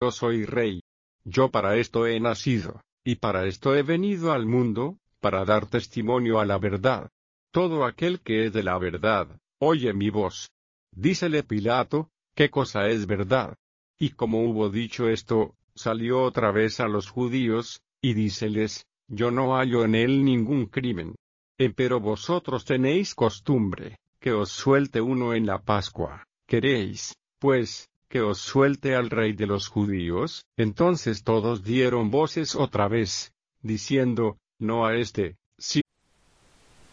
Yo soy rey. Yo para esto he nacido, y para esto he venido al mundo, para dar testimonio a la verdad. Todo aquel que es de la verdad, oye mi voz. Dícele Pilato, ¿qué cosa es verdad? Y como hubo dicho esto, salió otra vez a los judíos, y díceles, yo no hallo en él ningún crimen. Empero vosotros tenéis costumbre, que os suelte uno en la Pascua. ¿Queréis, pues, que os suelte al rey de los judíos? Entonces todos dieron voces otra vez, diciendo, no a este,